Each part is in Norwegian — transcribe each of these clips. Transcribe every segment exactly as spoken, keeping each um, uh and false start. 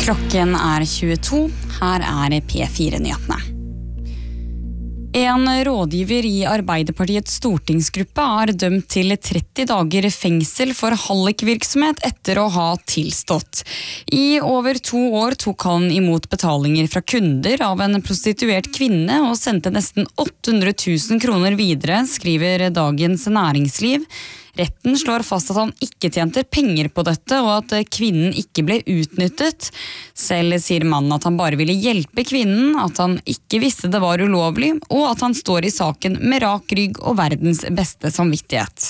Klokken er tjueto, her er P fire-nyhetene. En rådgiver i Arbeiderpartiets stortingsgruppe er dømt til tretti dager fengsel for hallikvirksomhet etter å ha tilstått. I over to år tok han imot betalinger fra kunder av en prostituert kvinne og sendte nesten åtte hundre tusen kroner videre, skriver Dagens Næringsliv. Retten slår fast at han ikke tjente penger på dette, og at kvinnen ikke ble utnyttet. Selv sier mannen at han bare ville hjelpe kvinnen, at han ikke visste det var ulovlig, og at han står i saken med rak rygg og verdens beste samvittighet.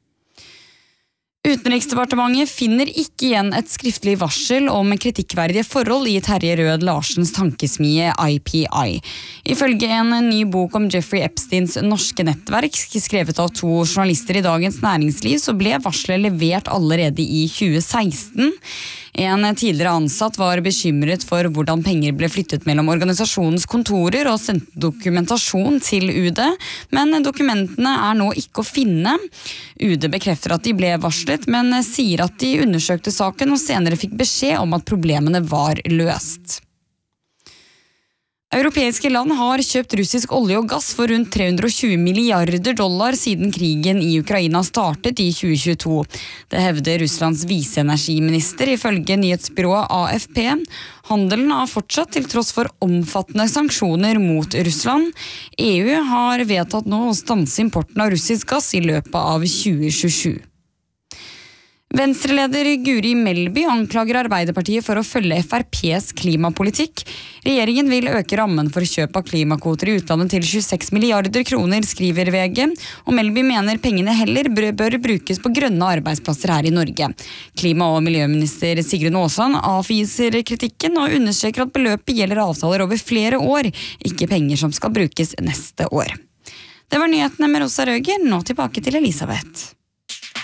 Utenriksdepartementet finner ikke igjen et skriftlig varsel om kritikkverdige forhold i Terje Rød Larsens tankesmie I P I. Ifølge en ny bok om Jeffrey Epsteins norske nettverk, skrevet av to journalister i Dagens Næringsliv, så ble varselet levert allerede i tjue seksten. En tidligere ansatt var bekymret for hvordan penger ble flyttet mellom organisasjonens kontorer og sendte dokumentasjon til U D, men dokumentene er nå ikke å finne. U D bekrefter at de ble varslet, men sier at de undersøkte saken og senere fikk beskjed om at problemene var løst. Europeiske land har kjøpt russisk olje og gass for rundt tre hundre og tjue milliarder dollar siden krigen i Ukraina startet i tjue tjueto. Det hevder Russlands viseenergiminister ifølge nyhetsbyrået A F P. Handelen har fortsatt til tross for omfattende sanksjoner mot Russland. E U har vedtatt nå å stanse importen av russisk gass i løpet av tjue tjuesju. Venstreleder Guri Melby anklager Arbeiderpartiet for å følge F R P's klimapolitikk. Regjeringen vil øke rammen for kjøp av klimakvoter i utlandet til tjueseks milliarder kroner, skriver V G, og Melby mener pengene heller bør brukes på grønne arbeidsplasser her i Norge. Klima- og miljøminister Sigrun Aasland avviser kritikken og understreker at beløpet gjelder avtaler over flere år, ikke penger som skal brukes neste år. Det var nyhetene med Rosa Røger, nå tilbake til Elisabeth.